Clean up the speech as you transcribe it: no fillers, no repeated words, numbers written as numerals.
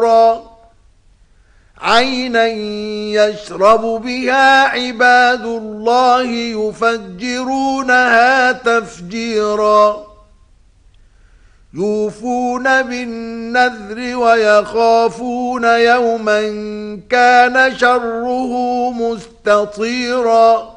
كفورا عينا يشرب بها عباد الله يفجرونها تفجيرا يوفون بالنذر ويخافون يوما كان شره مستطيرا